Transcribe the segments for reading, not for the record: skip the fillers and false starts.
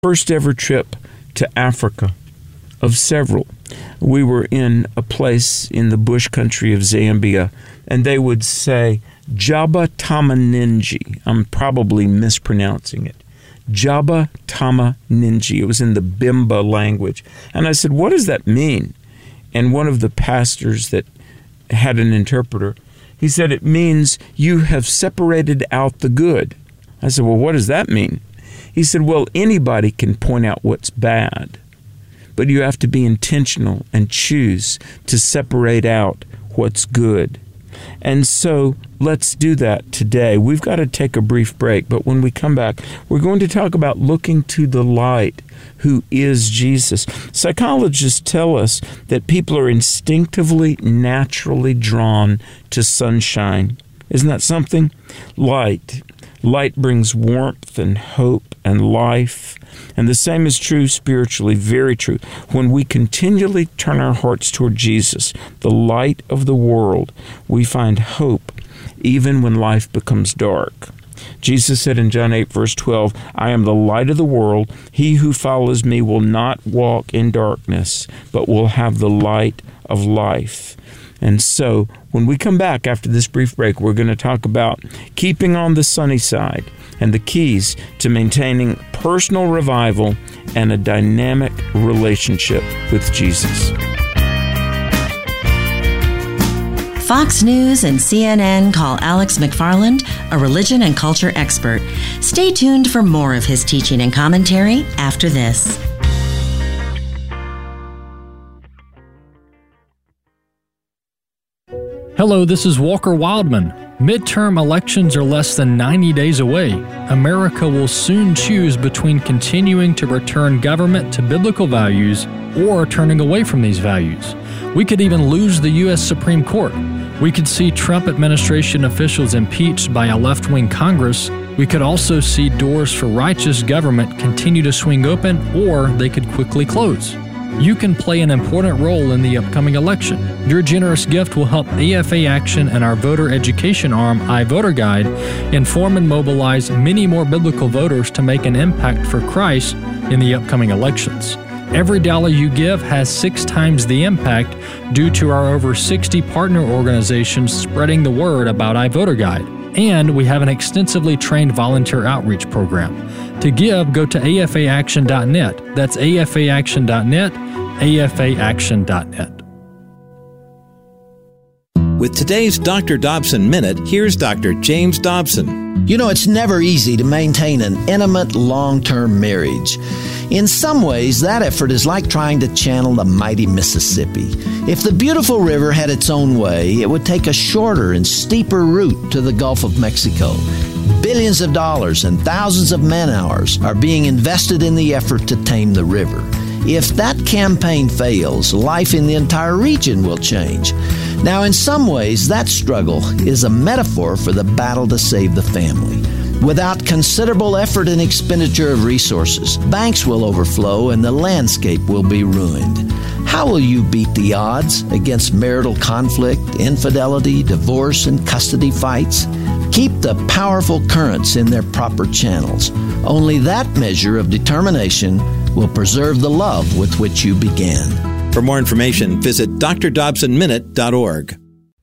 first ever trip to Africa of several. We were in a place in the bush country of Zambia, and they would say, Jaba Tama Ninji. I'm probably mispronouncing it. Jaba Tama Ninji. It was in the Bimba language. And I said, what does that mean? And one of the pastors that had an interpreter, he said, it means you have separated out the good. I said, well, what does that mean? He said, well, anybody can point out what's bad, but you have to be intentional and choose to separate out what's good. And so let's do that today. We've got to take a brief break, but when we come back, we're going to talk about looking to the light, who is Jesus. Psychologists tell us that people are instinctively, naturally drawn to sunshine. Isn't that something? Light. Light brings warmth and hope and life. And the same is true spiritually, very true. When we continually turn our hearts toward Jesus, the light of the world, we find hope even when life becomes dark. Jesus said in John 8, verse 12, I am the light of the world. He who follows me will not walk in darkness, but will have the light of life. And so, when we come back after this brief break, we're going to talk about keeping on the sunny side and the keys to maintaining personal revival and a dynamic relationship with Jesus. Fox News and CNN call Alex McFarland a religion and culture expert. Stay tuned for more of his teaching and commentary after this. Hello, this is Walker Wildman. Midterm elections are less than 90 days away. America will soon choose between continuing to return government to biblical values or turning away from these values. We could even lose the U.S. Supreme Court. We could see Trump administration officials impeached by a left-wing Congress. We could also see doors for righteous government continue to swing open, or they could quickly close. You can play an important role in the upcoming election. Your generous gift will help AFA Action and our voter education arm, iVoterGuide, inform and mobilize many more biblical voters to make an impact for Christ in the upcoming elections. Every dollar you give has 6 times the impact due to our over 60 partner organizations spreading the word about iVoterGuide. And we have an extensively trained volunteer outreach program. To give, go to afaaction.net. That's afaaction.net, afaaction.net. With today's Dr. Dobson Minute, here's Dr. James Dobson. You know, it's never easy to maintain an intimate, long-term marriage. In some ways, that effort is like trying to channel the mighty Mississippi. If the beautiful river had its own way, it would take a shorter and steeper route to the Gulf of Mexico. Billions of dollars and thousands of man-hours are being invested in the effort to tame the river. If that campaign fails, life in the entire region will change. Now, in some ways, that struggle is a metaphor for the battle to save the family. Without considerable effort and expenditure of resources, banks will overflow and the landscape will be ruined. How will you beat the odds against marital conflict, infidelity, divorce, and custody fights? Keep the powerful currents in their proper channels. Only that measure of determination will preserve the love with which you began. For more information, visit drdobsonminute.org.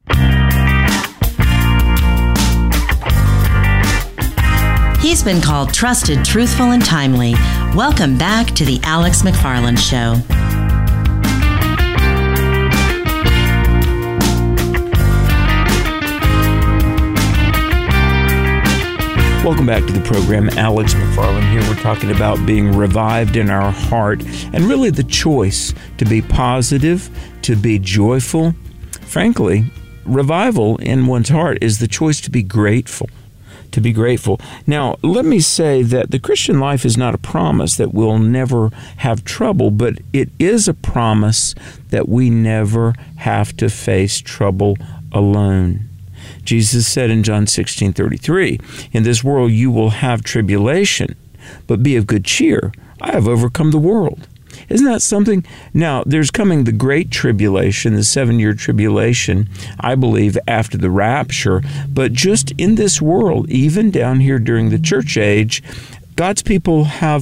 He's been called trusted, truthful, and timely. Welcome back to the Alex McFarland Show. Welcome back to the program. Alex McFarland here. We're talking about being revived in our heart and really the choice to be positive, to be joyful. Frankly, revival in one's heart is the choice to be grateful. To be grateful. Now, let me say that the Christian life is not a promise that we'll never have trouble, but it is a promise that we never have to face trouble alone. Jesus said in John 16:33, in this world you will have tribulation, but be of good cheer. I have overcome the world. Isn't that something? Now, there's coming the great tribulation, the 7-year tribulation, I believe, after the rapture. But just in this world, even down here during the church age, God's people have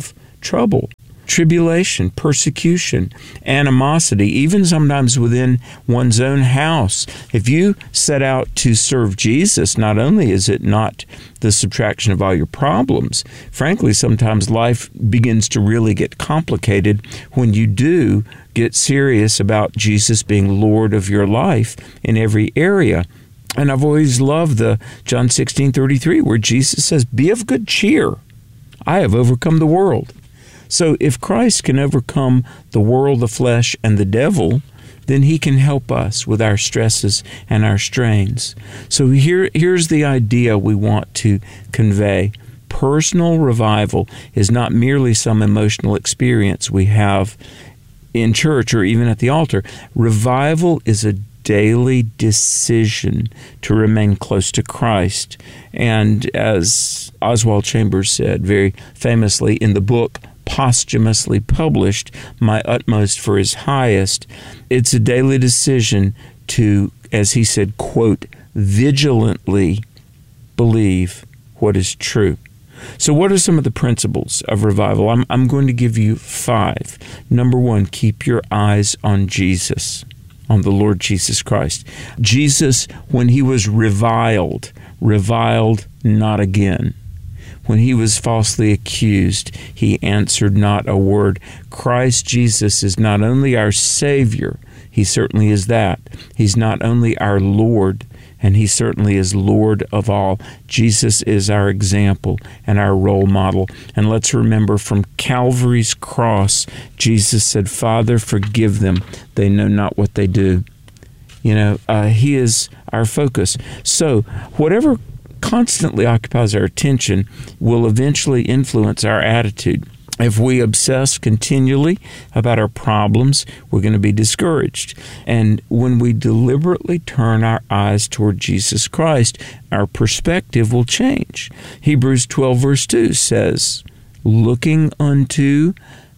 trouble, tribulation, persecution, animosity, even sometimes within one's own house. If you set out to serve Jesus, not only is it not the subtraction of all your problems, frankly, sometimes life begins to really get complicated when you do get serious about Jesus being Lord of your life in every area. And I've always loved the John 16:33, where Jesus says, "Be of good cheer. I have overcome the world." So if Christ can overcome the world, the flesh, and the devil, then he can help us with our stresses and our strains. So here's the idea we want to convey. Personal revival is not merely some emotional experience we have in church or even at the altar. Revival is a daily decision to remain close to Christ. And as Oswald Chambers said very famously in the book posthumously published, My Utmost for His Highest, it's a daily decision to, as he said, quote, vigilantly believe what is true. So what are some of the principles of revival? I'm going to give you 5. Number 1, keep your eyes on Jesus, on the Lord Jesus Christ. Jesus, when he was reviled not again. When he was falsely accused, he answered not a word. Christ Jesus is not only our Savior, he certainly is that. He's not only our Lord, and he certainly is Lord of all. Jesus is our example and our role model. And let's remember, from Calvary's cross, Jesus said, "Father, forgive them. They know not what they do." He is our focus. So whatever constantly occupies our attention will eventually influence our attitude. If we obsess continually about our problems, we're going to be discouraged. And when we deliberately turn our eyes toward Jesus Christ, our perspective will change. Hebrews 12 verse 2 says, "Looking unto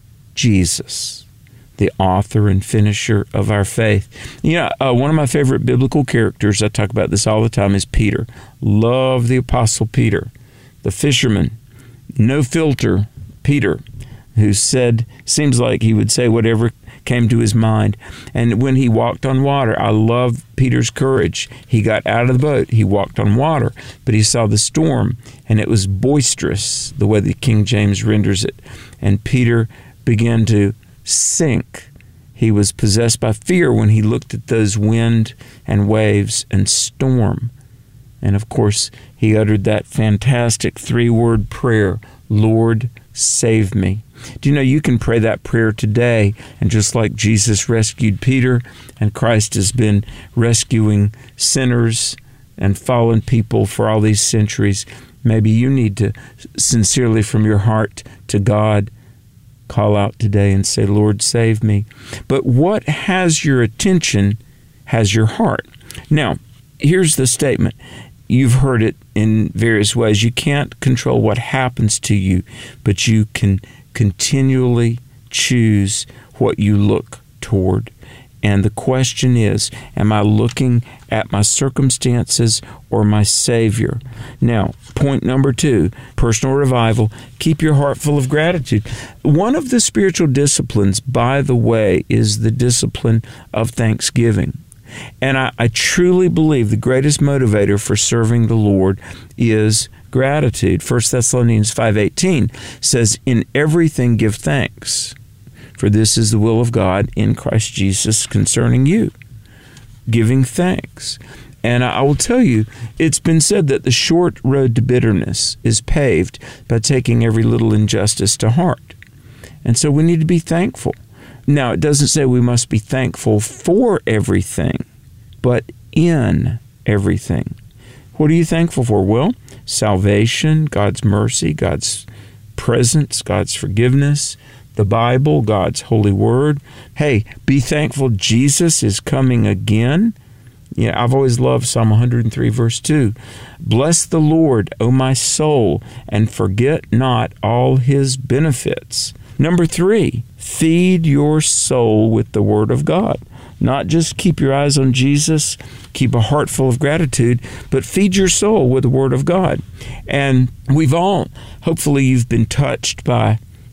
Jesus, the author and finisher of our faith." One of my favorite biblical characters, I talk about this all the time, is Peter. Love the Apostle Peter, the fisherman, no filter Peter, who said, seems like he would say whatever came to his mind. And when he walked on water, I love Peter's courage. He got out of the boat, he walked on water, but he saw the storm, and it was boisterous, the way the King James renders it. And Peter began to sink. He was possessed by fear when he looked at those wind and waves and storm. And of course, he uttered that fantastic 3-word prayer, "Lord, save me." Do you know you can pray that prayer today, and just like Jesus rescued Peter, and Christ has been rescuing sinners and fallen people for all these centuries, maybe you need to sincerely from your heart to God call out today and say, "Lord, save me." But what has your attention has your heart. Now, here's the statement. You've heard it in various ways. You can't control what happens to you, but you can continually choose what you look toward. And the question is, am I looking at my circumstances or my Savior? Now, point number 2, personal revival, keep your heart full of gratitude. One of the spiritual disciplines, by the way, is the discipline of thanksgiving. And I truly believe the greatest motivator for serving the Lord is gratitude. 1 Thessalonians 5:18 says, "In everything give thanks, for this is the will of God in Christ Jesus concerning you." Giving thanks. And I will tell you, it's been said that the short road to bitterness is paved by taking every little injustice to heart. And so we need to be thankful. Now, it doesn't say we must be thankful for everything, but in everything. What are you thankful for? Well, salvation, God's mercy, God's presence, God's forgiveness, the Bible, God's holy word. Hey, be thankful Jesus is coming again. I've always loved Psalm 103, verse 2. "Bless the Lord, O my soul, and forget not all his benefits." Number 3, feed your soul with the Word of God. Not just keep your eyes on Jesus, keep a heart full of gratitude, but feed your soul with the Word of God. And we've all, hopefully you've been touched by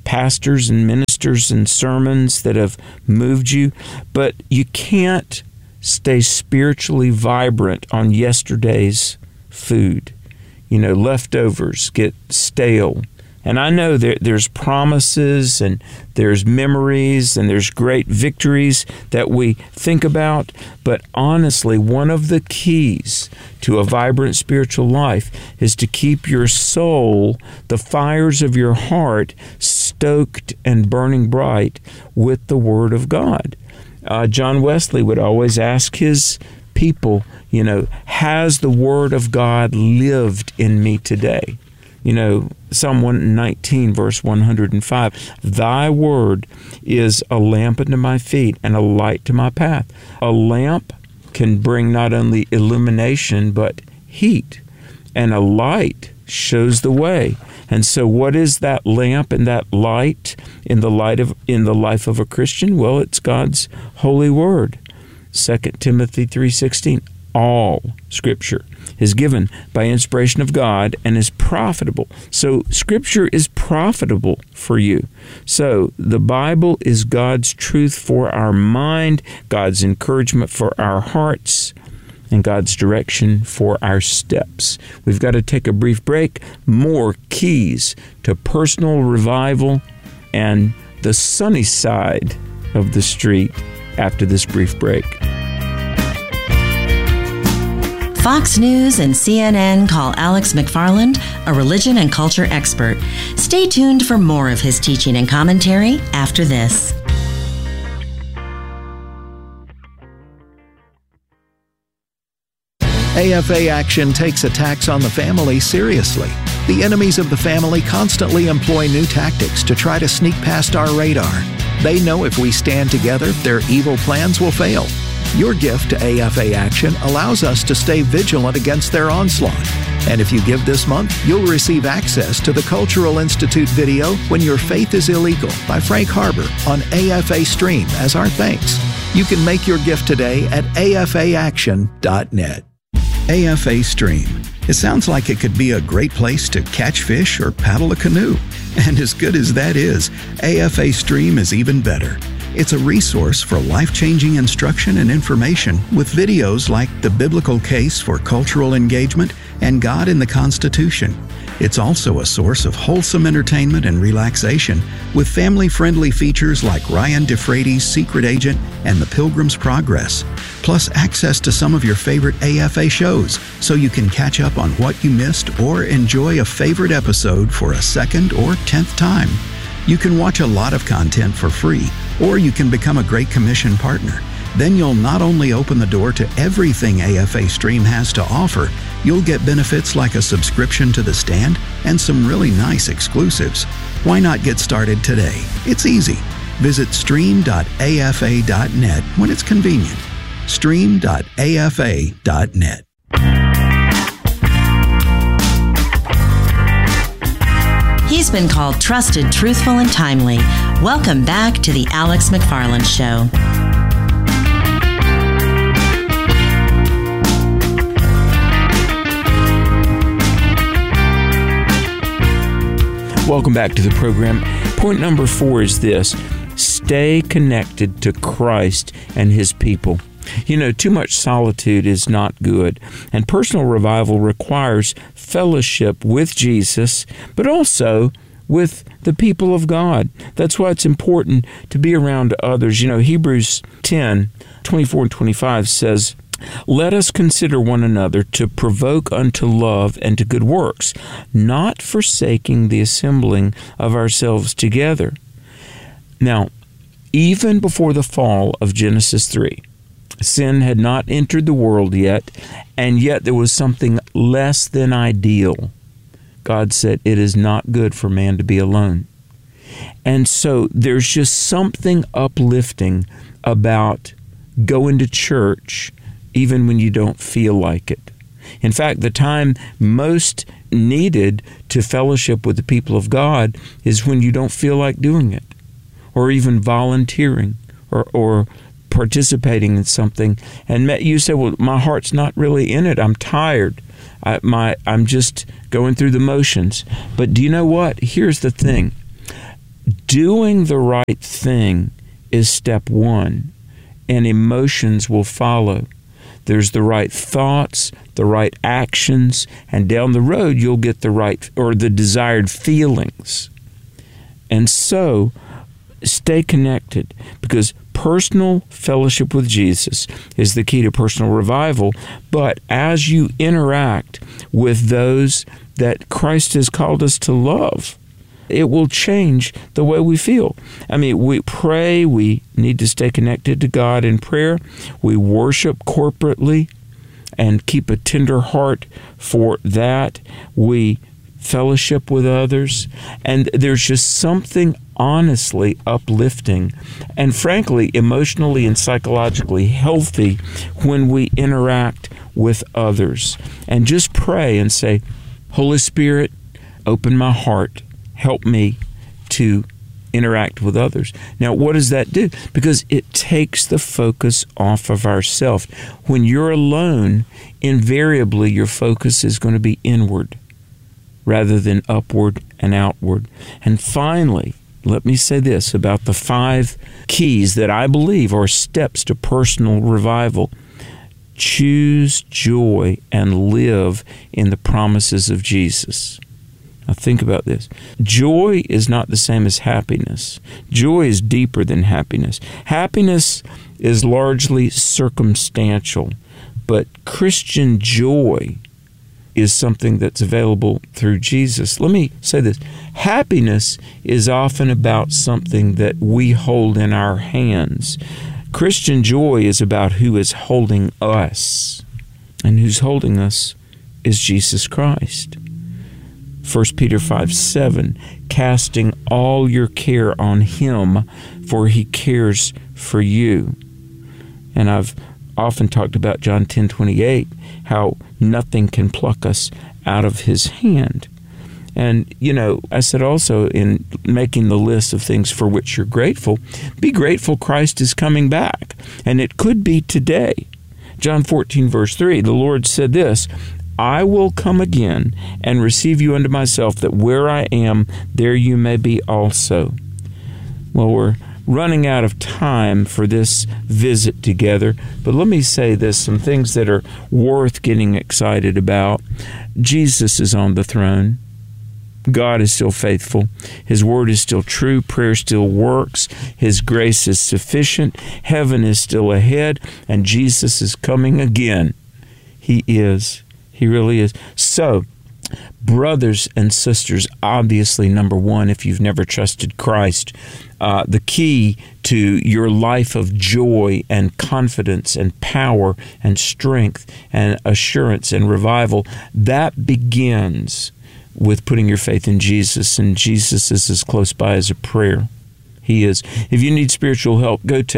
pastors and ministers and sermons that have moved you, but you can't stay spiritually vibrant on yesterday's food. Leftovers get stale. And I know there's promises and there's memories and there's great victories that we think about. But honestly, one of the keys to a vibrant spiritual life is to keep your soul, the fires of your heart, stoked and burning bright with the Word of God. John Wesley would always ask his people, has the Word of God lived in me today? Psalm 119, verse 105, Thy word is a lamp unto my feet and a light to my path. A lamp can bring not only illumination, but heat. And a light shows the way. And so what is that lamp and that light in the life of a Christian? Well, it's God's holy word. 2 Timothy 3:16, all Scripture is given by inspiration of God and is profitable. So Scripture is profitable for you. So the Bible is God's truth for our mind, God's encouragement for our hearts, and God's direction for our steps. We've got to take a brief break. More keys to personal revival and the sunny side of the street after this brief break. Fox News and CNN call Alex McFarland a religion and culture expert. Stay tuned for more of his teaching and commentary after this. AFA Action takes attacks on the family seriously. The enemies of the family constantly employ new tactics to try to sneak past our radar. They know if we stand together, their evil plans will fail. Your gift to AFA Action allows us to stay vigilant against their onslaught. And if you give this month, you'll receive access to the Cultural Institute video When Your Faith is Illegal by Frank Harbor on AFA Stream as our thanks. You can make your gift today at afaaction.net. AFA Stream. It sounds like it could be a great place to catch fish or paddle a canoe. And as good as that is, AFA Stream is even better. It's a resource for life-changing instruction and information with videos like The Biblical Case for Cultural Engagement and God in the Constitution. It's also a source of wholesome entertainment and relaxation with family-friendly features like Ryan DeFrady's Secret Agent and The Pilgrim's Progress, plus access to some of your favorite AFA shows so you can catch up on what you missed or enjoy a favorite episode for a second or 10th time. You can watch a lot of content for free, or you can become a Great Commission partner. Then you'll not only open the door to everything AFA Stream has to offer, you'll get benefits like a subscription to The Stand and some really nice exclusives. Why not get started today? It's easy. Visit stream.afa.net when it's convenient. stream.afa.net. He's been called trusted, truthful, and timely. Welcome back to the Alex McFarland Show. Welcome back to the program. Point number 4 is this: stay connected to Christ and His people. Too much solitude is not good, and personal revival requires fellowship with Jesus, but also with the people of God. That's why it's important to be around others. Hebrews 10:24 and 25 says, "Let us consider one another to provoke unto love and to good works, not forsaking the assembling of ourselves together." Now, even before the fall of Genesis 3, sin had not entered the world yet, and yet there was something less than ideal. God said, "It is not good for man to be alone." And so there's just something uplifting about going to church even when you don't feel like it. In fact, the time most needed to fellowship with the people of God is when you don't feel like doing it, or even volunteering, or participating in something, and you say, "Well, my heart's not really in it. I'm tired. I'm just going through the motions." But do you know what? Here's the thing. Doing the right thing is step one, and emotions will follow. There's the right thoughts, the right actions, and down the road you'll get the right or the desired feelings. And so, stay connected, because personal fellowship with Jesus is the key to personal revival. But as you interact with those that Christ has called us to love, it will change the way we feel. I mean, we pray, we need to stay connected to God in prayer. We worship corporately and keep a tender heart for that. We fellowship with others, and there's just something honestly uplifting and frankly emotionally and psychologically healthy when we interact with others. And just pray and say, Holy Spirit, open my heart, help me to interact with others. Now, what does that do? Because it takes the focus off of ourselves. When you're alone, invariably your focus is going to be inward rather than upward and outward. And finally, let me say this about the 5 keys that I believe are steps to personal revival. Choose joy and live in the promises of Jesus. Now think about this. Joy is not the same as happiness. Joy is deeper than happiness. Happiness is largely circumstantial, but Christian joy is something that's available through Jesus. Let me say this. Happiness is often about something that we hold in our hands. Christian joy is about who is holding us, and who's holding us is Jesus Christ. 1 Peter 5:7, casting all your care on Him, for He cares for you. And I've often talked about John 10:28, how nothing can pluck us out of His hand. And, I said also in making the list of things for which you're grateful, be grateful Christ is coming back. And it could be today. John 14, verse 3, the Lord said this, I will come again and receive you unto myself, that where I am, there you may be also. Well, we're running out of time for this visit together, but let me say this, some things that are worth getting excited about. Jesus is on the throne. God is still faithful. His word is still true. Prayer still works. His grace is sufficient. Heaven is still ahead, and Jesus is coming again. He is. He really is. So, brothers and sisters, obviously, number one, if you've never trusted Christ, the key to your life of joy and confidence and power and strength and assurance and revival, that begins with putting your faith in Jesus, and Jesus is as close by as a prayer. He is. If you need spiritual help, go to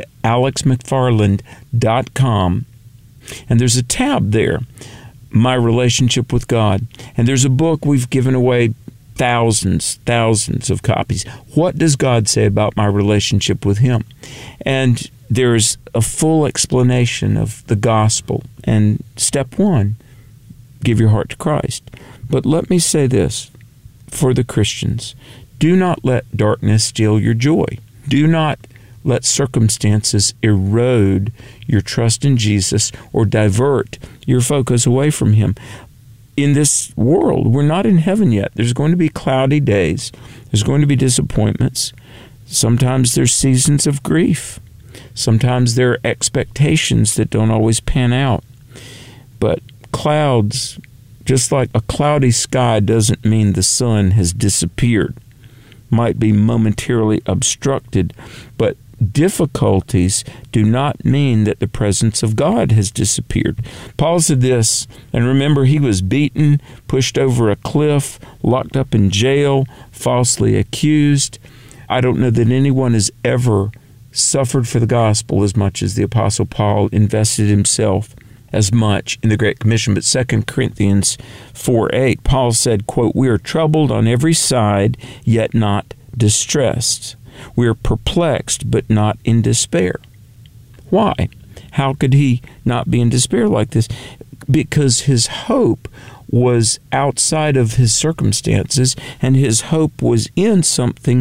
alexmcfarland.com, and there's a tab there, My Relationship with God. And there's a book we've given away thousands of copies. What does God say about my relationship with Him? And there's a full explanation of the gospel. And step one, give your heart to Christ. But let me say this for the Christians. Do not let darkness steal your joy. Do not let circumstances erode your trust in Jesus or divert your focus away from Him. In this world, we're not in heaven yet. There's going to be cloudy days. There's going to be disappointments. Sometimes there's seasons of grief. Sometimes there are expectations that don't always pan out. But clouds, just like a cloudy sky doesn't mean the sun has disappeared. Might be momentarily obstructed, but difficulties do not mean that the presence of God has disappeared. Paul said this, and remember, he was beaten, pushed over a cliff, locked up in jail, falsely accused. I don't know that anyone has ever suffered for the gospel as much as the Apostle Paul invested himself as much in the Great Commission. But 2 Corinthians 4:8, Paul said, quote, we are troubled on every side, yet not distressed. We are perplexed, but not in despair. Why? How could he not be in despair like this? Because his hope was outside of his circumstances, and his hope was in something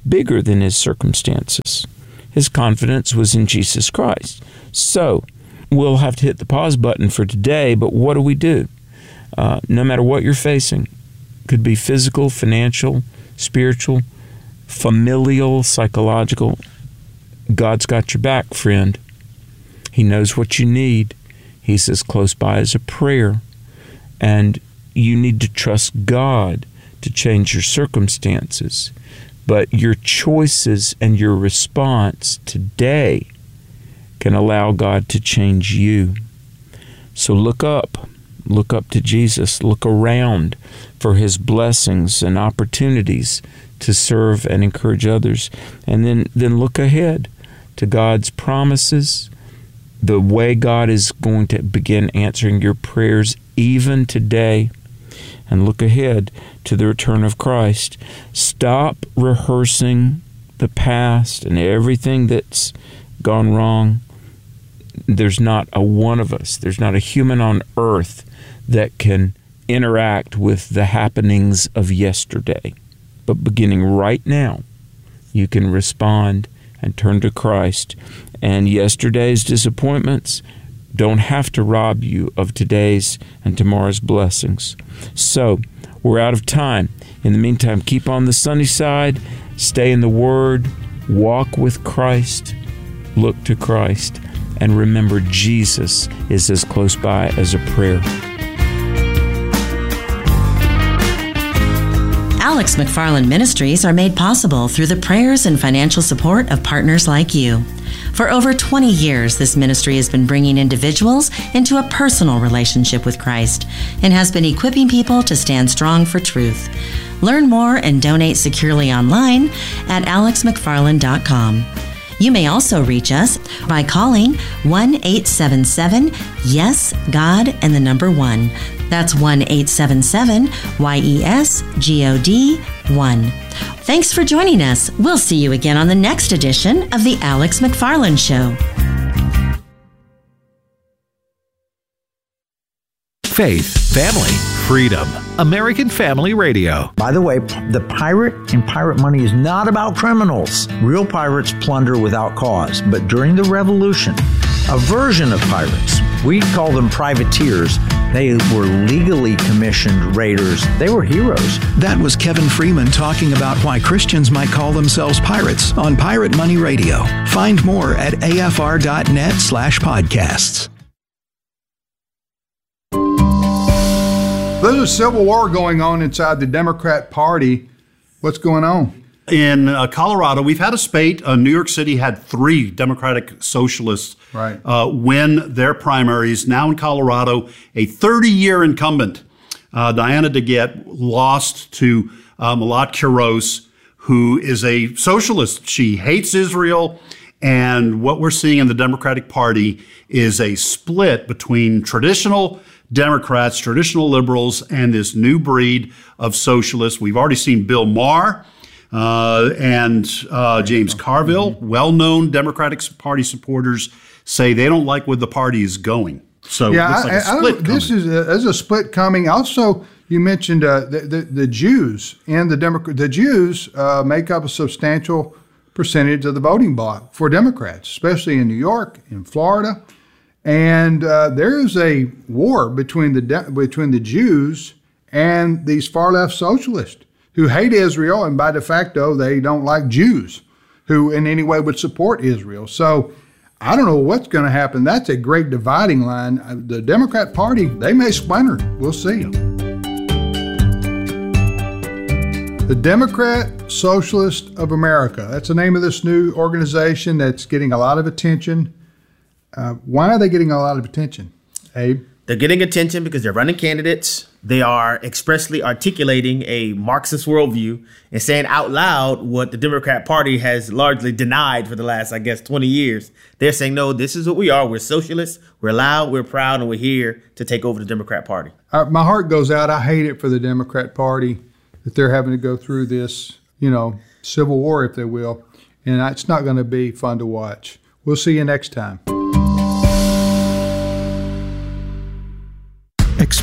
bigger than his circumstances. His confidence was in Jesus Christ. So we'll have to hit the pause button for today, but what do? No matter what you're facing, could be physical, financial, spiritual, familial, psychological, God's got your back, friend. He knows what you need. He's as close by as a prayer. And you need to trust God to change your circumstances. But your choices and your response today can allow God to change you. So look up to Jesus, look around for his blessings and opportunities to serve and encourage others. And then look ahead to God's promises, the way God is going to begin answering your prayers even today. And look ahead to the return of Christ. Stop rehearsing the past and everything that's gone wrong. There's not a one of us, there's not a human on earth that can interact with the happenings of yesterday. But beginning right now, you can respond and turn to Christ. And yesterday's disappointments don't have to rob you of today's and tomorrow's blessings. So, we're out of time. In the meantime, keep on the sunny side, stay in the Word, walk with Christ, look to Christ, and remember Jesus is as close by as a prayer. Alex McFarland Ministries are made possible through the prayers and financial support of partners like you. For over 20 years, this ministry has been bringing individuals into a personal relationship with Christ and has been equipping people to stand strong for truth. Learn more and donate securely online at alexmcfarland.com. You may also reach us by calling 1-877-YES-GOD and the number 1. That's 1-877-YES-GOD-1. Thanks for joining us. We'll see you again on the next edition of The Alex McFarland Show. Faith, family, freedom. American Family Radio. By the way, the pirate in Pirate Money is not about criminals. Real pirates plunder without cause. But during the Revolution, a version of pirates, we call them privateers, they were legally commissioned raiders. They were heroes. That was Kevin Freeman talking about why Christians might call themselves pirates on Pirate Money Radio. Find more at afr.net/podcasts. There's a civil war going on inside the Democrat Party. What's going on? In Colorado, we've had a spate. New York City had 3 Democratic Socialists win their primaries. Now in Colorado, a 30-year incumbent, Diana DeGette, lost to Malat Quiroz, who is a socialist. She hates Israel. And what we're seeing in the Democratic Party is a split between traditional Democrats, traditional liberals, and this new breed of socialists. We've already seen Bill Maher and James Carville, well-known Democratic Party supporters, say they don't like where the party is going. So yeah, it looks like a split coming. There's a split coming. Also, you mentioned the Jews and the Democrat. The Jews make up a substantial percentage of the voting bloc for Democrats, especially in New York, in Florida. And there is a war between the Jews and these far-left socialists who hate Israel, and by de facto, they don't like Jews who in any way would support Israel. So I don't know what's going to happen. That's a great dividing line. The Democrat Party, they may splinter. We'll see. The Democrat Socialist of America. That's the name of this new organization that's getting a lot of attention. Why are they getting a lot of attention, Abe? They're getting attention because they're running candidates. They are expressly articulating a Marxist worldview and saying out loud what the Democrat Party has largely denied for the last, 20 years. They're saying, no, this is what we are. We're socialists. We're loud. We're proud. And we're here to take over the Democrat Party. My heart goes out. I hate it for the Democrat Party that they're having to go through this, civil war, if they will. And it's not going to be fun to watch. We'll see you next time.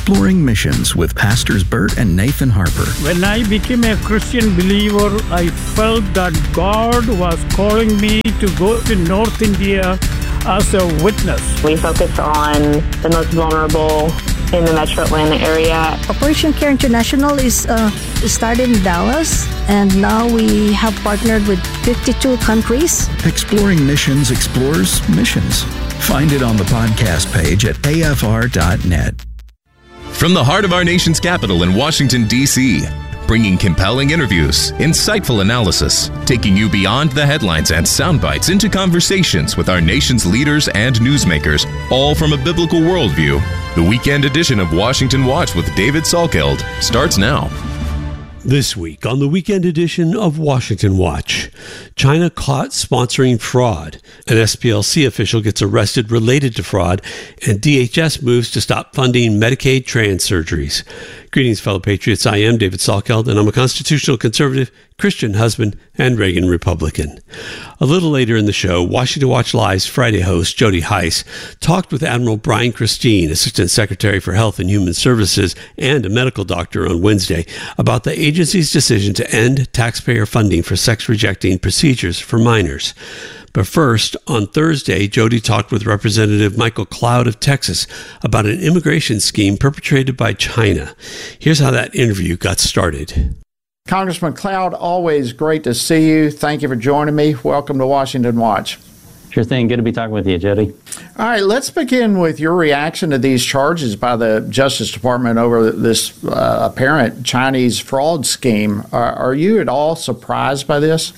Exploring Missions with Pastors Bert and Nathan Harper. When I became a Christian believer, I felt that God was calling me to go to North India as a witness. We focus on the most vulnerable in the Metro Atlanta area. Operation Care International is started in Dallas, and now we have partnered with 52 countries. Exploring Missions explores missions. Find it on the podcast page at afr.net. From the heart of our nation's capital in Washington, D.C., bringing compelling interviews, insightful analysis, taking you beyond the headlines and sound bites into conversations with our nation's leaders and newsmakers, all from a biblical worldview. The weekend edition of Washington Watch with David Salkeld starts now. This week on the weekend edition of Washington Watch, China caught sponsoring fraud. An SPLC official gets arrested related to fraud, and DHS moves to stop funding Medicaid trans surgeries. Greetings, fellow patriots. I am David Salkeld, and I'm a constitutional conservative, Christian husband, and Reagan Republican. A little later in the show, Washington Watch Live's Friday host, Jody Heiss, talked with Admiral Brian Christine, Assistant Secretary for Health and Human Services and a medical doctor on Wednesday, about the agency's decision to end taxpayer funding for sex-rejecting procedures for minors. But first, on Thursday, Jody talked with Representative Michael Cloud of Texas about an immigration scheme perpetrated by China. Here's how that interview got started. Congressman Cloud, always great to see you. Thank you for joining me. Welcome to Washington Watch. Sure thing. Good to be talking with you, Jody. All right, let's begin with your reaction to these charges by the Justice Department over this apparent Chinese fraud scheme. Are you at all surprised by this?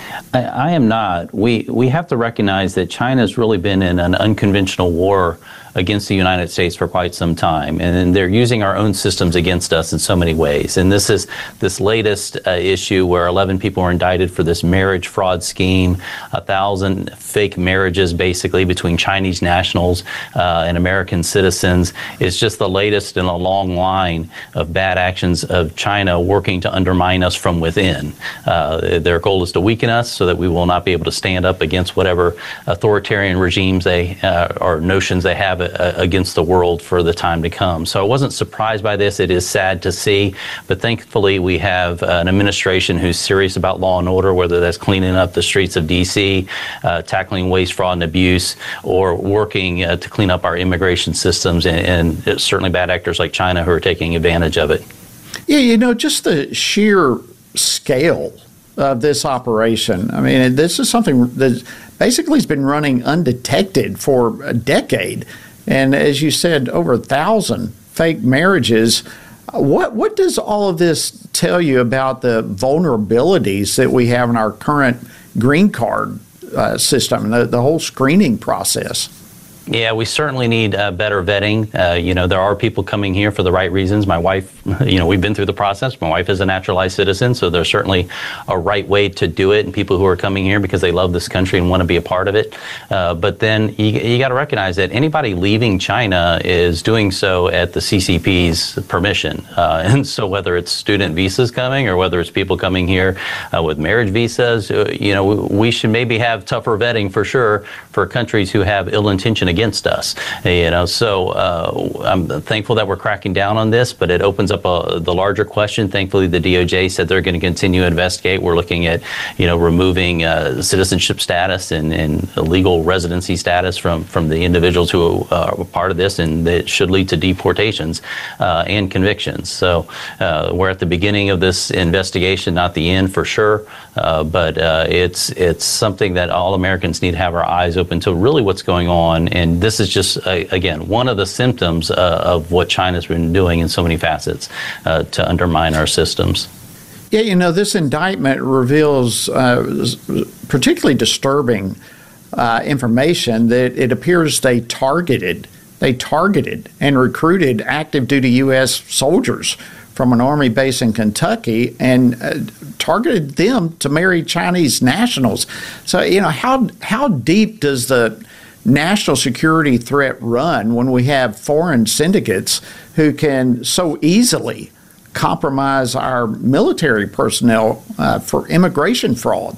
I am not. We have to recognize that China's really been in an unconventional war against the United States for quite some time, and they're using our own systems against us in so many ways. And this is this latest issue where 11 people were indicted for this marriage fraud scheme, 1,000 fake marriages basically between Chinese nationals and American citizens. It's just the latest in a long line of bad actions of China working to undermine us from within. Their goal is to weaken us so that we will not be able to stand up against whatever authoritarian regimes they or notions they have against the world for the time to come. So I wasn't surprised by this. It is sad to see, but thankfully we have an administration who's serious about law and order, whether that's cleaning up the streets of D.C., tackling waste, fraud, and abuse, or working to clean up our immigration systems and certainly bad actors like China who are taking advantage of it. Yeah, just the sheer scale of this operation. I mean, this is something that basically has been running undetected for a decade. And as you said, over 1,000 fake marriages. What does all of this tell you about the vulnerabilities that we have in our current green card system, the whole screening process? Yeah, we certainly need better vetting. There are people coming here for the right reasons. My wife, we've been through the process. My wife is a naturalized citizen, so there's certainly a right way to do it, and people who are coming here because they love this country and want to be a part of it. But then you got to recognize that anybody leaving China is doing so at the CCP's permission. And so whether it's student visas coming or whether it's people coming here with marriage visas, we should maybe have tougher vetting for sure for countries who have ill intention against us. So I'm thankful that we're cracking down on this, but it opens up the larger question. Thankfully, the DOJ said they're going to continue to investigate. We're looking at, removing citizenship status and legal residency status from the individuals who are part of this, and it should lead to deportations and convictions. So we're at the beginning of this investigation, not the end for sure, but it's something that all Americans need to have our eyes open to really what's going on. And this is just, again, one of the symptoms of what China's been doing in so many facets to undermine our systems. Yeah, this indictment reveals particularly disturbing information that it appears they targeted and recruited active duty U.S. soldiers from an Army base in Kentucky and targeted them to marry Chinese nationals. So, how deep does the national security threat run when we have foreign syndicates who can so easily compromise our military personnel for immigration fraud?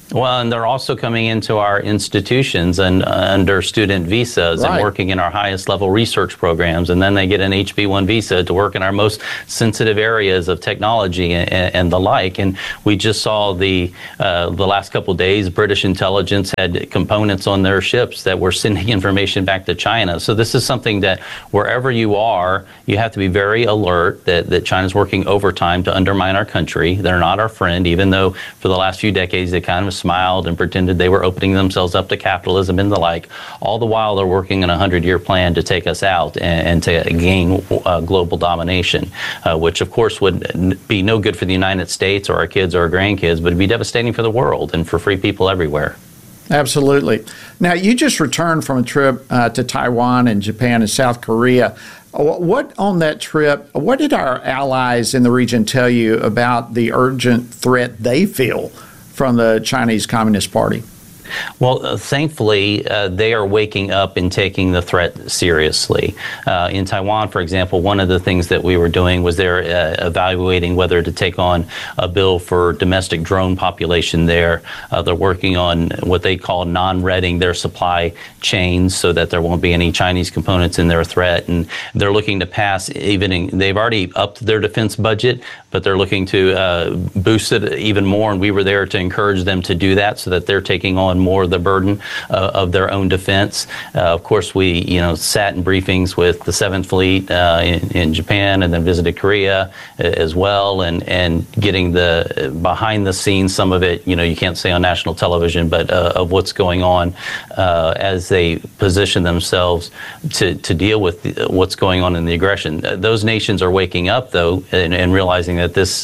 Well, and they're also coming into our institutions and under student visas and working in our highest level research programs. And then they get an HB1 visa to work in our most sensitive areas of technology and the like. And we just saw the last couple of days, British intelligence had components on their ships that were sending information back to China. So this is something that wherever you are, you have to be very alert that China's working overtime to undermine our country. They're not our friend, even though for the last few decades they kind of smiled and pretended they were opening themselves up to capitalism and the like. All the while they're working on a 100-year plan to take us out and to gain global domination, which of course would be no good for the United States or our kids or our grandkids, but it'd be devastating for the world and for free people everywhere. Absolutely. Now, you just returned from a trip to Taiwan and Japan and South Korea. What on that trip, what did our allies in the region tell you about the urgent threat they feel from the Chinese Communist Party? Well, thankfully, they are waking up and taking the threat seriously. In Taiwan, for example, one of the things that we were doing was they're evaluating whether to take on a bill for domestic drone population there. They're working on what they call non-reading their supply chains so that there won't be any Chinese components in their threat. And they're looking to pass they've already upped their defense budget, but they're looking to boost it even more. And we were there to encourage them to do that so that they're taking on more of the burden of their own defense. Of course, we sat in briefings with the 7th Fleet in Japan and then visited Korea as well, and getting the behind the scenes, some of it, you can't say on national television, but of what's going on as they position themselves to deal with what's going on in the aggression. Those nations are waking up, though, and realizing that this,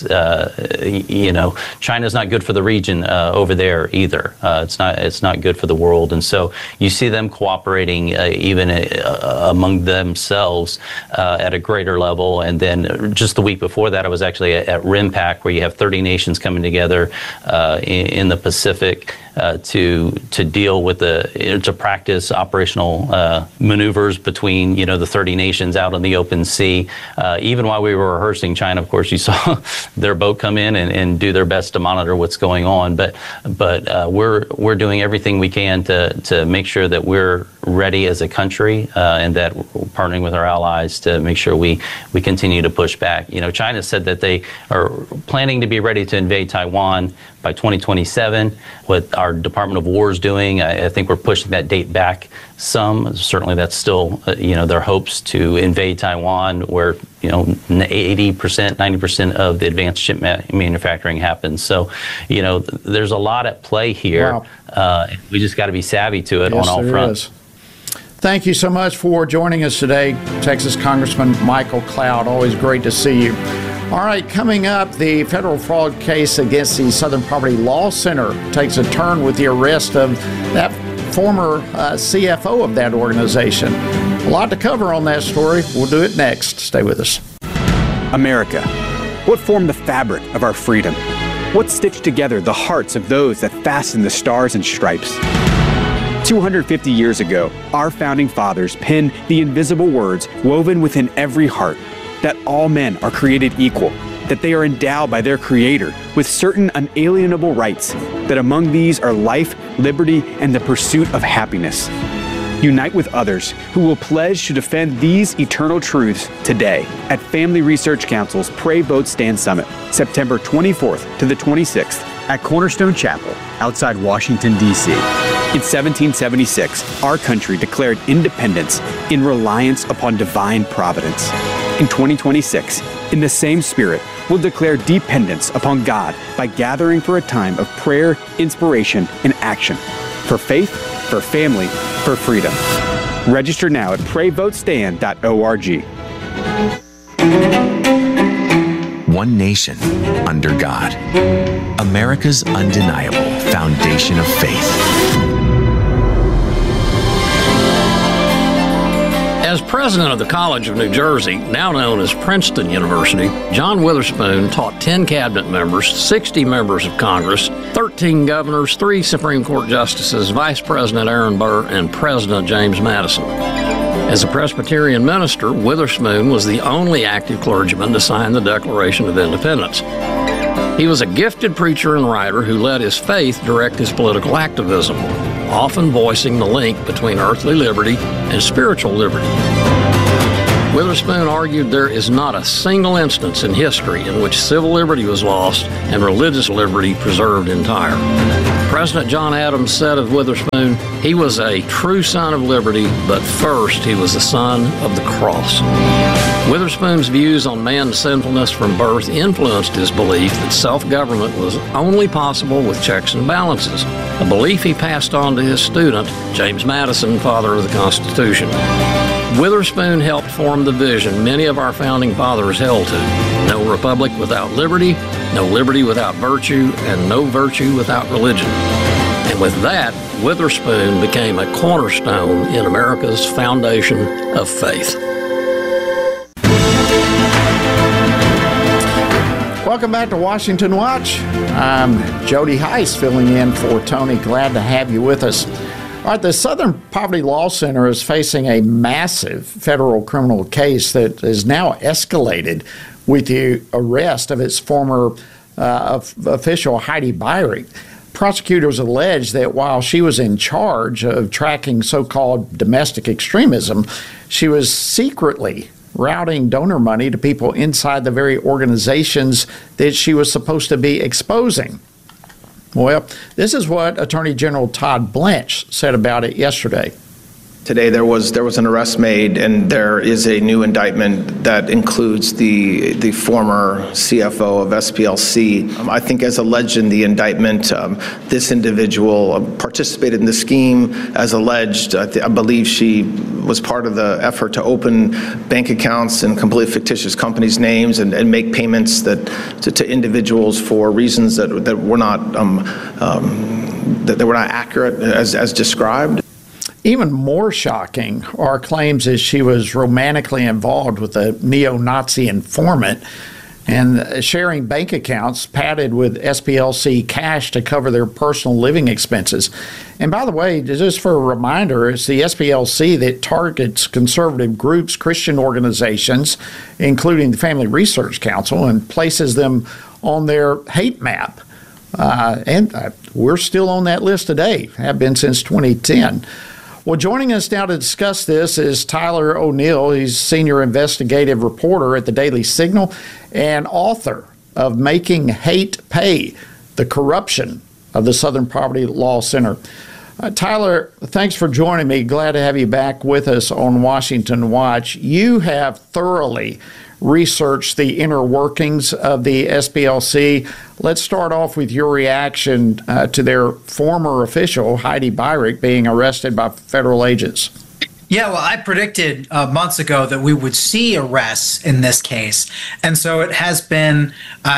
China's not good for the region over there either. It's not good for the world. And so you see them cooperating even among themselves at a greater level. And then just the week before that, I was actually at RIMPAC, where you have 30 nations coming together in the Pacific to deal with to practice operational maneuvers between, the 30 nations out in the open sea. Even while we were rehearsing, China, of course, you saw their boat come in and do their best to monitor what's going on. But we're doing everything we can to make sure that we're ready as a country and that we're partnering with our allies to make sure we continue to push back. China said that they are planning to be ready to invade Taiwan by 2027. What our Department of War is doing, I think we're pushing that date back some. Certainly that's still, their hopes to invade Taiwan, where, 80%, 90% of the advanced chip manufacturing happens. So, there's a lot at play here. Wow. We just got to be savvy to it on all fronts. Thank you so much for joining us today, Texas Congressman Michael Cloud. Always great to see you. All right, coming up, the federal fraud case against the Southern Poverty Law Center takes a turn with the arrest of that former CFO of that organization. A lot to cover on that story. We'll do it next. Stay with us. America. What formed the fabric of our freedom? What stitched together the hearts of those that fastened the stars and stripes? 250 years ago, our founding fathers penned the invisible words woven within every heart, that all men are created equal, that they are endowed by their Creator with certain unalienable rights, that among these are life, liberty, and the pursuit of happiness. Unite with others who will pledge to defend these eternal truths today at Family Research Council's Pray Vote Stand Summit, September 24th to the 26th at Cornerstone Chapel outside Washington, D.C. In 1776, our country declared independence in reliance upon divine providence. In 2026, in the same spirit, we'll declare dependence upon God by gathering for a time of prayer, inspiration, and action. For faith, for family, for freedom. Register now at PrayVoteStand.org. One nation under God. America's undeniable foundation of faith. As president of the College of New Jersey, now known as Princeton University, John Witherspoon taught 10 cabinet members, 60 members of Congress, 13 governors, 3 Supreme Court justices, Vice President Aaron Burr, and President James Madison. As a Presbyterian minister, Witherspoon was the only active clergyman to sign the Declaration of Independence. He was a gifted preacher and writer who let his faith direct his political activism, often voicing the link between earthly liberty and spiritual liberty. Witherspoon argued there is not a single instance in history in which civil liberty was lost and religious liberty preserved entire. President John Adams said of Witherspoon, he was a true son of liberty, but first he was the son of the cross. Witherspoon's views on man's sinfulness from birth influenced his belief that self-government was only possible with checks and balances, a belief he passed on to his student, James Madison, father of the Constitution. Witherspoon helped form the vision many of our founding fathers held to: no republic without liberty, no liberty without virtue, and no virtue without religion. And with that, Witherspoon became a cornerstone in America's foundation of faith. Welcome back to Washington Watch. I'm Jody Heiss filling in for Tony. Glad to have you with us. All right, the Southern Poverty Law Center is facing a massive federal criminal case that has now escalated with the arrest of its former official, Heidi Beirich. Prosecutors allege that while she was in charge of tracking so-called domestic extremism, she was secretly routing donor money to people inside the very organizations that she was supposed to be exposing. Well, this is what Attorney General Todd Blanche said about it yesterday. Today there was an arrest made, and there is a new indictment that includes the former CFO of SPLC. I think, as alleged in the indictment, this individual participated in the scheme as alleged. I believe she was part of the effort to open bank accounts in completely fictitious companies' names and make payments to individuals for reasons that were not that were not accurate as described. Even more shocking are claims that she was romantically involved with a neo-Nazi informant and sharing bank accounts padded with SPLC cash to cover their personal living expenses. And by the way, just for a reminder, it's the SPLC that targets conservative groups, Christian organizations, including the Family Research Council, and places them on their hate map. And we're still on that list today, have been since 2010. Well, joining us now to discuss this is Tyler O'Neill. He's senior investigative reporter at the Daily Signal and author of Making Hate Pay: The Corruption of the Southern Poverty Law Center. Tyler, thanks for joining me. Glad to have you back with us on Washington Watch. You have thoroughly researched the inner workings of the SPLC. Let's start off with your reaction to their former official, Heidi Beirich, being arrested by federal agents. Yeah, well, I predicted months ago that we would see arrests in this case, and so it has been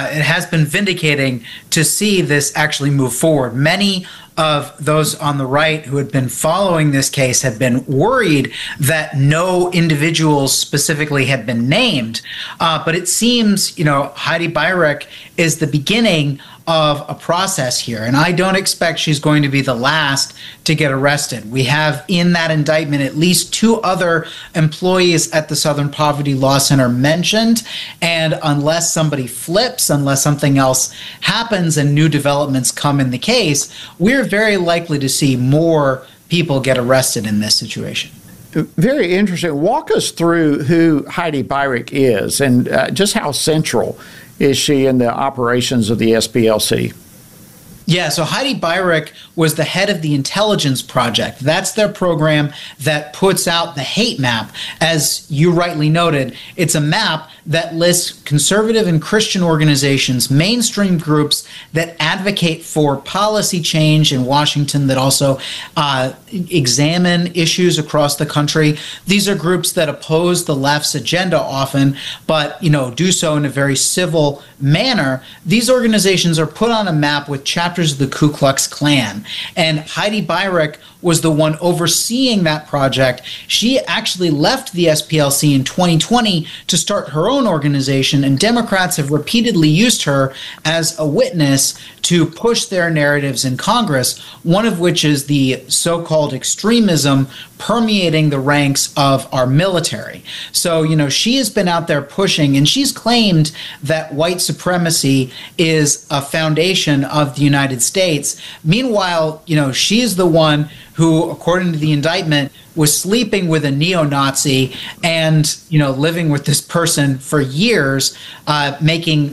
vindicating to see this actually move forward. Many of those on the right who had been following this case had been worried that no individuals specifically had been named, but it seems, Heidi Beirich is the beginning of a process here, and I don't expect she's going to be the last to get arrested. We have in that indictment at least 2 other employees at the Southern Poverty Law Center mentioned, and unless somebody flips, unless something else happens and new developments come in the case, we're very likely to see more people get arrested in this situation. Very interesting. Walk us through who Heidi Beirich is and just how central is she in the operations of the SPLC? Yeah, so Heidi Beirich was the head of the Intelligence Project. That's their program that puts out the hate map. As you rightly noted, it's a map that lists conservative and Christian organizations, mainstream groups that advocate for policy change in Washington, that also examine issues across the country. These are groups that oppose the left's agenda often, but do so in a very civil manner. These organizations are put on a map with chapters of the Ku Klux Klan, and Heidi Beirich was the one overseeing that project. She actually left the SPLC in 2020 to start her own organization, and Democrats have repeatedly used her as a witness to push their narratives in Congress, one of which is the so-called extremism permeating the ranks of our military. So, she has been out there pushing, and she's claimed that white supremacy is a foundation of the United States. Meanwhile, she is the one who, according to the indictment, was sleeping with a neo-Nazi and, living with this person for years, making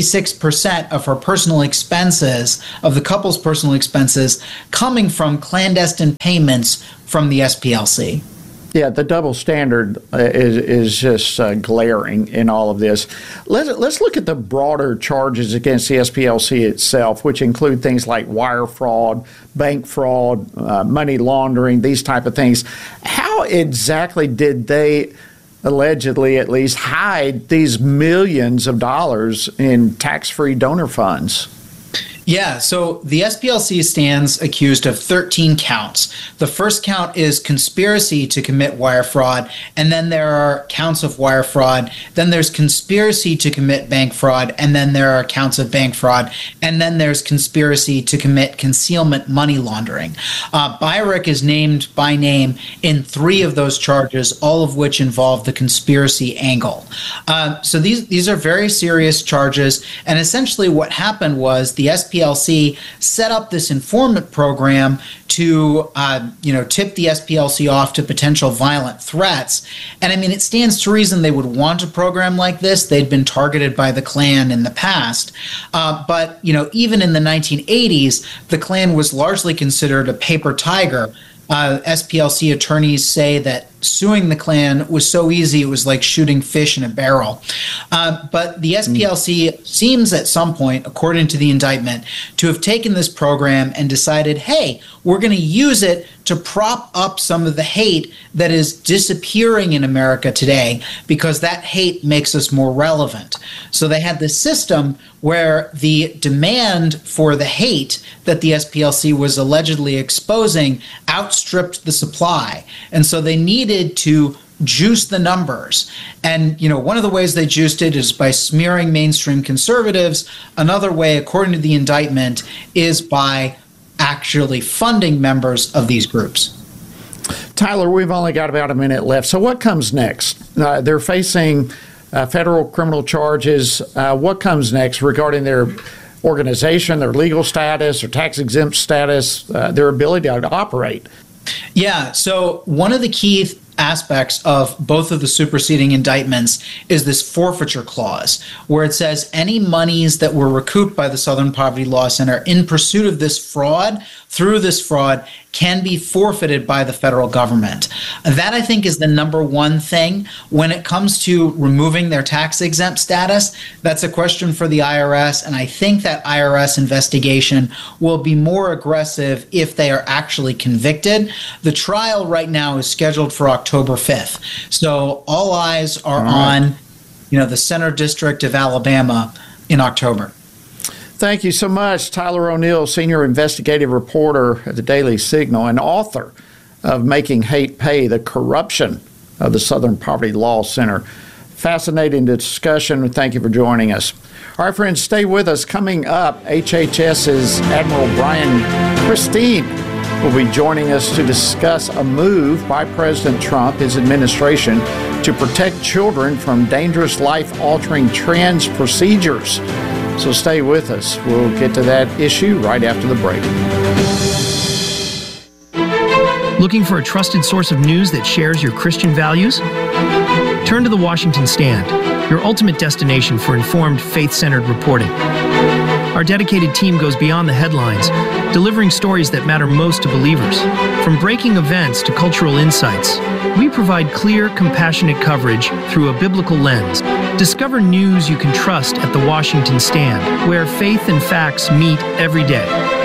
66% of her personal expenses, of the couple's personal expenses, coming from clandestine payments from the SPLC. Yeah, the double standard is just glaring in all of this. Let's look at the broader charges against the SPLC itself, which include things like wire fraud, bank fraud, money laundering, these type of things. How exactly did they, allegedly at least, hide these millions of dollars in tax-free donor funds? Yeah, so the SPLC stands accused of 13 counts. The first count is conspiracy to commit wire fraud, and then there are counts of wire fraud. Then there's conspiracy to commit bank fraud, and then there are counts of bank fraud, and then there's conspiracy to commit concealment money laundering. Byrick is named by name in 3 of those charges, all of which involve the conspiracy angle. So these are very serious charges, and essentially what happened was the SPLC set up this informant program to, tip the SPLC off to potential violent threats. And I mean, it stands to reason they would want a program like this. They'd been targeted by the Klan in the past. But even in the 1980s, the Klan was largely considered a paper tiger. SPLC attorneys say that suing the Klan was so easy it was like shooting fish in a barrel. But the SPLC seems at some point, according to the indictment, to have taken this program and decided, hey, we're going to use it to prop up some of the hate that is disappearing in America today, because that hate makes us more relevant. So they had this system where the demand for the hate that the SPLC was allegedly exposing outstripped the supply. And so they needed to juice the numbers. And, one of the ways they juiced it is by smearing mainstream conservatives. Another way, according to the indictment, is by actually funding members of these groups. Tyler, we've only got about a minute left. So what comes next? They're facing federal criminal charges. What comes next regarding their organization, their legal status, their tax-exempt status, their ability to operate? Yeah, so one of the key aspects of both of the superseding indictments is this forfeiture clause, where it says any monies that were recouped by the Southern Poverty Law Center in pursuit of this fraud, through this fraud, can be forfeited by the federal government. That, I think, is the number one thing. When it comes to removing their tax-exempt status, that's a question for the IRS, and I think that IRS investigation will be more aggressive if they are actually convicted. The trial right now is scheduled for October 5th. So all eyes are on, the Center District of Alabama in October. Thank you so much, Tyler O'Neill, senior investigative reporter at the Daily Signal and author of Making Hate Pay, The Corruption of the Southern Poverty Law Center. Fascinating discussion. Thank you for joining us. All right, friends, stay with us. Coming up, HHS's Admiral Brian Christine will be joining us to discuss a move by President Trump, his administration, to protect children from dangerous life-altering trans procedures. So stay with us. We'll get to that issue right after the break. Looking for a trusted source of news that shares your Christian values? Turn to The Washington Stand, your ultimate destination for informed, faith-centered reporting. Our dedicated team goes beyond the headlines, delivering stories that matter most to believers. From breaking events to cultural insights, we provide clear, compassionate coverage through a biblical lens. Discover news you can trust at The Washington Stand, where faith and facts meet every day.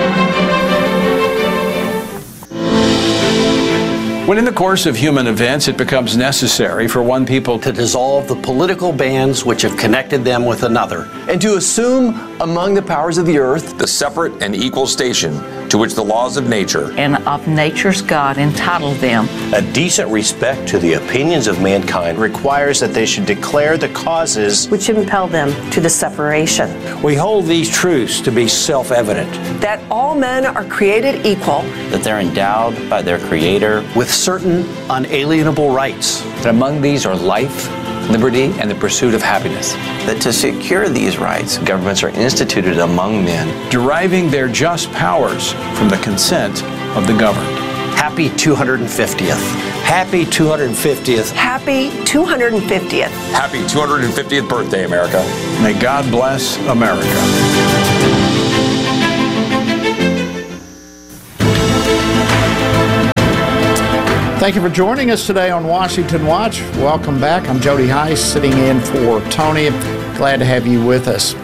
When in the course of human events it becomes necessary for one people to dissolve the political bands which have connected them with another, and to assume among the powers of the earth the separate and equal station to which the laws of nature and of nature's God entitle them. A decent respect to the opinions of mankind requires that they should declare the causes which impel them to the separation. We hold these truths to be self-evident. That all men are created equal. That they're endowed by their Creator with certain unalienable rights. And among these are life, liberty, and the pursuit of happiness. That to secure these rights, governments are instituted among men, deriving their just powers from the consent of the governed. Happy 250th. Happy 250th. Happy 250th. Happy 250th birthday, America. May God bless America. Thank you for joining us today on Washington Watch. Welcome back. I'm Jody Heiss, sitting in for Tony. Glad to have you with us.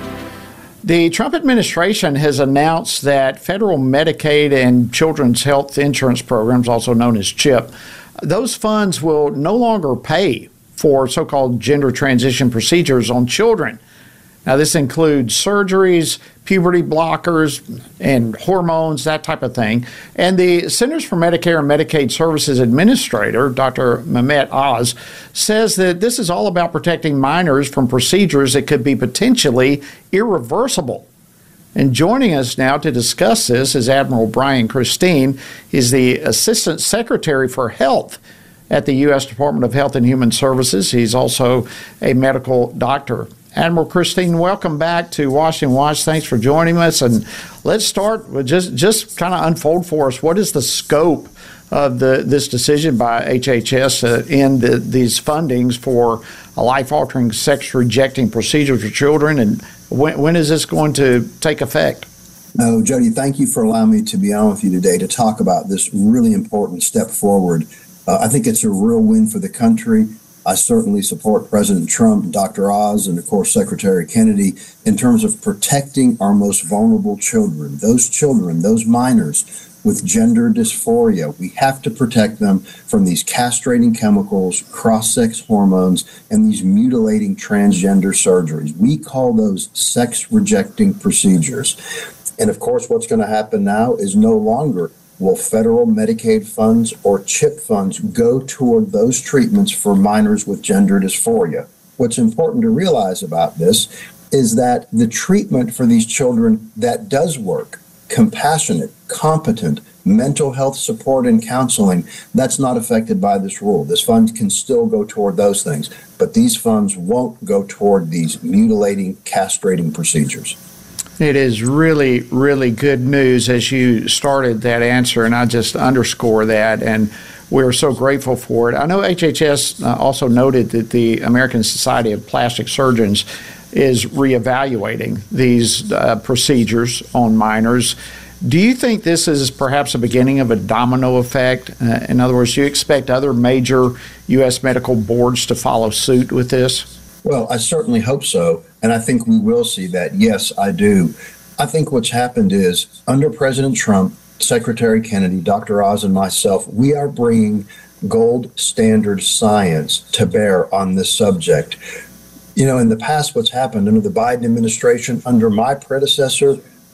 The Trump administration has announced that federal Medicaid and Children's Health Insurance Programs, also known as CHIP, those funds will no longer pay for so-called gender transition procedures on children. Now, this includes surgeries, puberty blockers, and hormones, that type of thing. And the Centers for Medicare and Medicaid Services Administrator, Dr. Mehmet Oz, says that this is all about protecting minors from procedures that could be potentially irreversible. And joining us now to discuss this is Admiral Brian Christine. He's the Assistant Secretary for Health at the U.S. Department of Health and Human Services. He's also a medical doctor. Admiral Christine, welcome back to Washington Watch. Thanks for joining us. And let's start with just kind of unfold for us, what is the scope of this decision by HHS to end these fundings for a life-altering, sex-rejecting procedure for children, and when is this going to take effect? No, Jody, thank you for allowing me to be on with you today to talk about this really important step forward. I think it's a real win for the country. I certainly support President Trump, Dr. Oz, and of course Secretary Kennedy in terms of protecting our most vulnerable children, those minors with gender dysphoria. We have to protect them from these castrating chemicals, cross-sex hormones, and these mutilating transgender surgeries. We call those sex-rejecting procedures. And of course, what's going to happen now is no longer will federal Medicaid funds or CHIP funds go toward those treatments for minors with gender dysphoria. What's important to realize about this is that the treatment for these children that does work, compassionate, competent, mental health support and counseling, that's not affected by this rule. This fund can still go toward those things, but these funds won't go toward these mutilating, castrating procedures. It is really, really good news as you started that answer, and I just underscore that, and we're so grateful for it. I know HHS also noted that the American Society of Plastic Surgeons is reevaluating these procedures on minors. Do you think this is perhaps a beginning of a domino effect? In other words, do you expect other major U.S. medical boards to follow suit with this? Well, I certainly hope so, and I think we will see that. Yes, I do. I think what's happened is, under President Trump, Secretary Kennedy, Dr. Oz, and myself, we are bringing gold standard science to bear on this subject. You know, in the past, what's happened under the Biden administration, under my predecessor,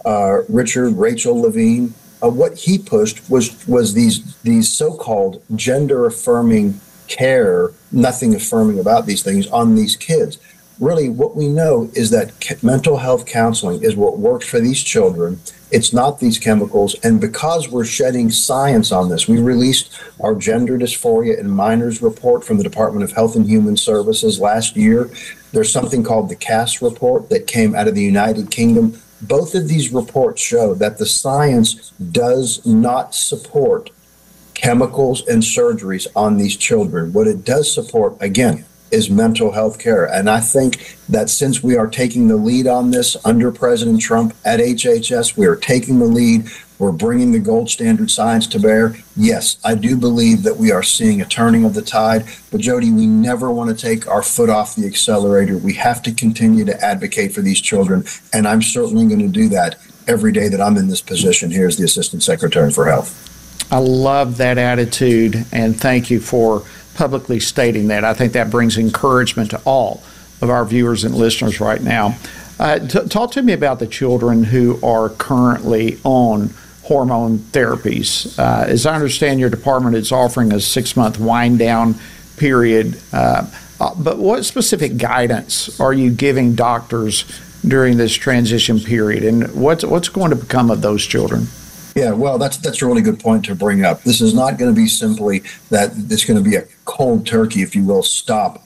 Rachel Levine, what he pushed was these so-called gender-affirming care, nothing affirming about these things on these kids. Really, what we know is that mental health counseling is what works for these children. It's not these chemicals. And because we're shedding science on this, we released our gender dysphoria in minors report from the Department of Health and Human Services last year. There's something called the CAS report that came out of the United Kingdom. Both of these reports show that the science does not support chemicals and surgeries on these children. What it does support, again, is mental health care. And I think that since we are taking the lead on this under President Trump at HHS, we are taking the lead, we're bringing the gold standard science to bear. Yes, I do believe that we are seeing a turning of the tide. But Jody, we never want to take our foot off the accelerator. We have to continue to advocate for these children. And I'm certainly going to do that every day that I'm in this position here as the Assistant Secretary for Health. I love that attitude, and thank you for publicly stating that. I think that brings encouragement to all of our viewers and listeners right now. Talk to me about the children who are currently on hormone therapies. As I understand, your department is offering a 6-month wind-down period. But what specific guidance are you giving doctors during this transition period, and what's going to become of those children? Yeah, well, that's a really good point to bring up. This is not going to be simply that it's going to be a cold turkey, if you will, stop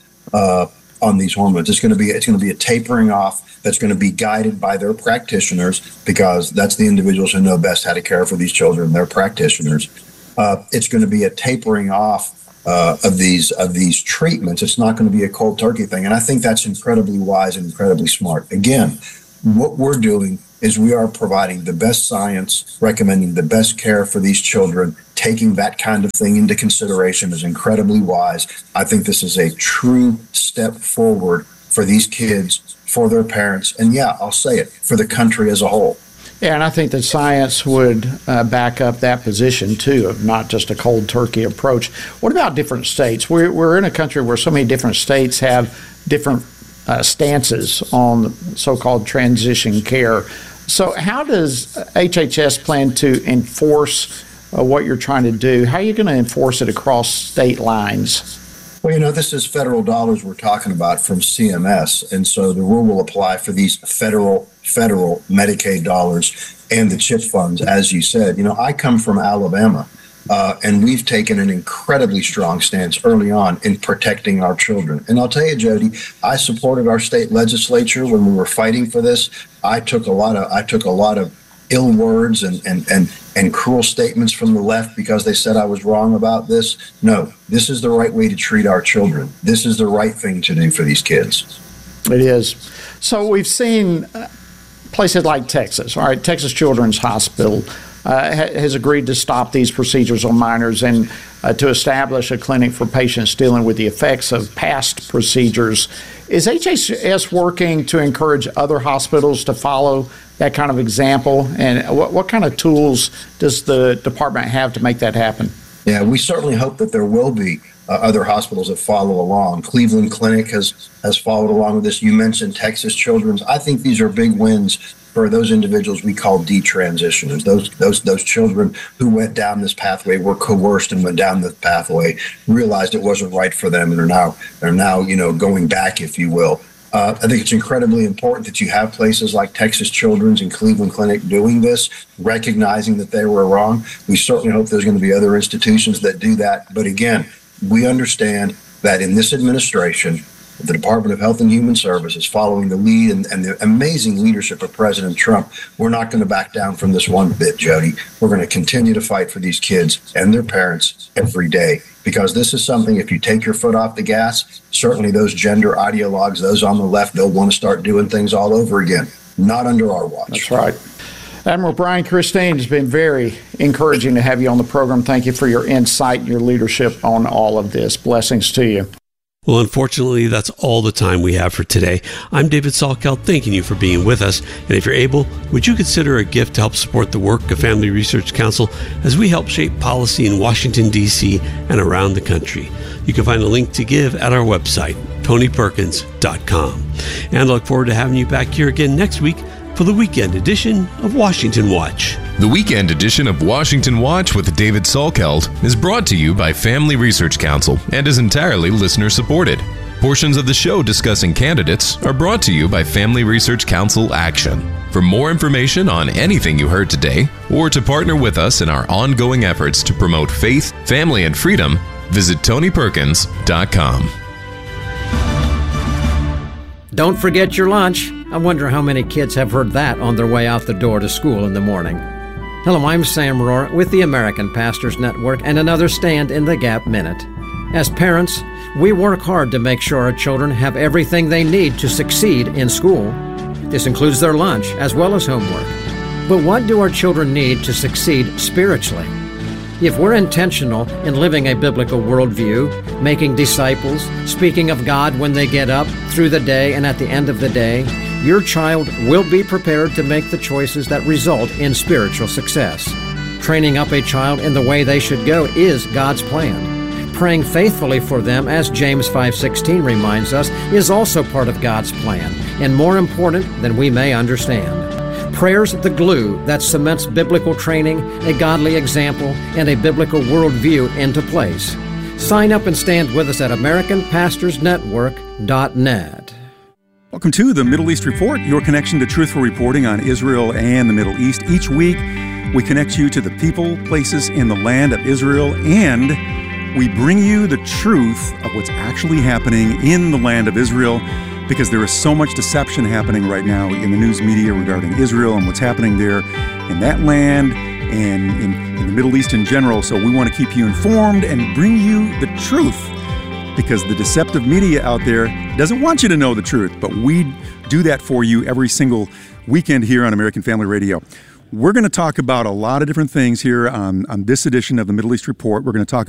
on these hormones. It's going to be a tapering off that's going to be guided by their practitioners, because that's the individuals who know best how to care for these children, their practitioners. It's going to be a tapering off of these treatments. It's not going to be a cold turkey thing, and I think that's incredibly wise and incredibly smart. Again, what we're doing is we are providing the best science, recommending the best care for these children. Taking that kind of thing into consideration is incredibly wise. I think this is a true step forward for these kids, for their parents, and yeah, I'll say it, for the country as a whole. Yeah, and I think that science would back up that position, too, of not just a cold turkey approach. What about different states? We're in a country where so many different states have different stances on so-called transition care. So how does HHS plan to enforce what you're trying to do? How are you going to enforce it across state lines? Well, this is federal dollars we're talking about from CMS, and so the rule will apply for these federal Medicaid dollars and the CHIP funds, as you said. I come from Alabama, and we've taken an incredibly strong stance early on in protecting our children. And I'll tell you, Jody, I supported our state legislature when we were fighting for this. I took a lot of ill words and cruel statements from the left because they said I was wrong about this. No, this is the right way to treat our children. This is the right thing to do for these kids. It is. So we've seen places like Texas. All right, Texas Children's Hospital has agreed to stop these procedures on minors and to establish a clinic for patients dealing with the effects of past procedures. Is HHS working to encourage other hospitals to follow that kind of example? And what kind of tools does the department have to make that happen? Yeah, we certainly hope that there will be other hospitals that follow along. Cleveland Clinic has followed along with this. You mentioned Texas Children's. I think these are big wins for those individuals we call detransitioners, those children who went down this pathway, were coerced and went down the pathway, realized it wasn't right for them, and are now going back, if you will. I think it's incredibly important that you have places like Texas Children's and Cleveland Clinic doing this, recognizing that they were wrong. We certainly hope there's going to be other institutions that do that. But again, we understand that in this administration, the Department of Health and Human Services, following the lead and the amazing leadership of President Trump, we're not going to back down from this one bit, Jody. We're going to continue to fight for these kids and their parents every day, because this is something, if you take your foot off the gas, certainly those gender ideologues, those on the left, they'll want to start doing things all over again. Not under our watch. That's right. Admiral Brian Christine, it's been very encouraging to have you on the program. Thank you for your insight and your leadership on all of this. Blessings to you. Well, unfortunately, that's all the time we have for today. I'm David Salkeld, thanking you for being with us. And if you're able, would you consider a gift to help support the work of Family Research Council as we help shape policy in Washington, D.C. and around the country? You can find a link to give at our website, TonyPerkins.com. And I look forward to having you back here again next week for the weekend edition of Washington Watch. The weekend edition of Washington Watch with David Salkeld is brought to you by Family Research Council and is entirely listener-supported. Portions of the show discussing candidates are brought to you by Family Research Council Action. For more information on anything you heard today, or to partner with us in our ongoing efforts to promote faith, family, and freedom, visit TonyPerkins.com. Don't forget your lunch. I wonder how many kids have heard that on their way out the door to school in the morning. Hello, I'm Sam Rohr with the American Pastors Network and another Stand in the Gap Minute. As parents, we work hard to make sure our children have everything they need to succeed in school. This includes their lunch as well as homework. But what do our children need to succeed spiritually? If we're intentional in living a biblical worldview, making disciples, speaking of God when they get up, through the day, and at the end of the day, your child will be prepared to make the choices that result in spiritual success. Training up a child in the way they should go is God's plan. Praying faithfully for them, as James 5:16 reminds us, is also part of God's plan, and more important than we may understand. Prayer's the glue that cements biblical training, a godly example, and a biblical worldview into place. Sign up and stand with us at AmericanPastorsNetwork.net. Welcome to the Middle East Report, your connection to truthful reporting on Israel and the Middle East. Each week, we connect you to the people, places, and the land of Israel, and we bring you the truth of what's actually happening in the land of Israel, because there is so much deception happening right now in the news media regarding Israel and what's happening there in that land and in the Middle East in general. So we want to keep you informed and bring you the truth, because the deceptive media out there doesn't want you to know the truth, but we do that for you every single weekend here on American Family Radio. We're going to talk about a lot of different things here on this edition of the Middle East Report. We're going to talk